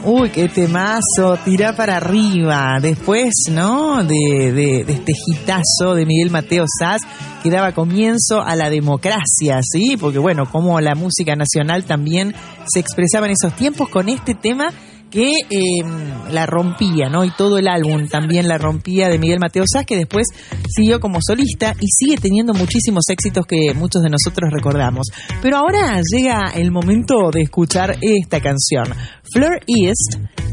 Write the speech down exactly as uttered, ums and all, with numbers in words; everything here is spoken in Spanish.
Uy, qué temazo, tira para arriba. Después, ¿no? De, de, de este hitazo de Miguel Mateo Saz, que daba comienzo a la democracia, ¿sí? Porque bueno, como la música nacional también se expresaba en esos tiempos con este tema que eh, la rompía, ¿no? Y todo el álbum también la rompía de Miguel Mateo Saz, que después siguió como solista y sigue teniendo muchísimos éxitos que muchos de nosotros recordamos. Pero ahora llega el momento de escuchar esta canción, Fleur East,